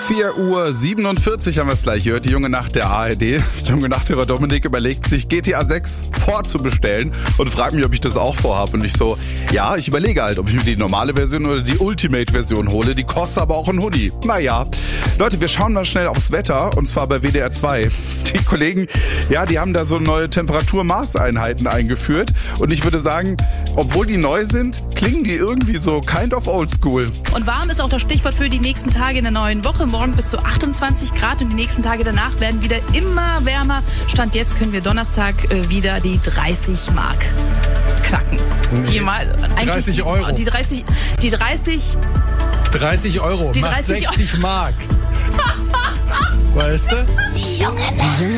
4:47 haben wir es gleich gehört. Die junge Nacht der ARD. Die junge Nachthörer Dominik überlegt sich, GTA 6 vorzubestellen und fragt mich, ob ich das auch vorhabe. Und ich so, ja, ich überlege halt, ob ich mir die normale Version oder die Ultimate-Version hole. Die kostet aber auch ein Huni. Naja, Leute, wir schauen mal schnell aufs Wetter und zwar bei WDR 2. Die Kollegen, ja, die haben da so neue Temperaturmaßeinheiten eingeführt und ich würde sagen, obwohl die neu sind, klingen die irgendwie so kind of old school. Und warm ist auch das Stichwort für die nächsten Tage in der neuen Woche. Morgen bis zu 28 Grad und die nächsten Tage danach werden wieder immer wärmer. Stand jetzt können wir Donnerstag wieder die 30 Mark knacken. Nee. 30 Euro. Die 30 Euro die macht 30 60 Mark. Weißt du? Die junge Nacht.